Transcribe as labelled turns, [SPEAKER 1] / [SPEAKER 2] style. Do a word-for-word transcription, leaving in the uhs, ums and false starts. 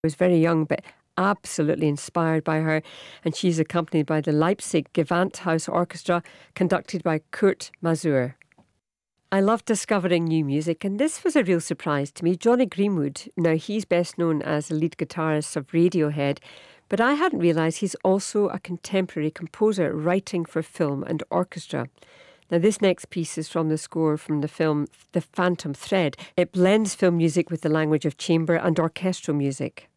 [SPEAKER 1] was very young, but absolutely inspired by her, and she's accompanied by the Leipzig Gewandhaus Orchestra, conducted by Kurt Masur. I love discovering new music, and this was a real surprise to me. Jonny Greenwood, now he's best known as the lead guitarist of Radiohead, but I hadn't realised he's also a contemporary composer writing for film and orchestra. Now, this next piece is from the score from the film The Phantom Thread. It blends film music with the language of chamber and orchestral music.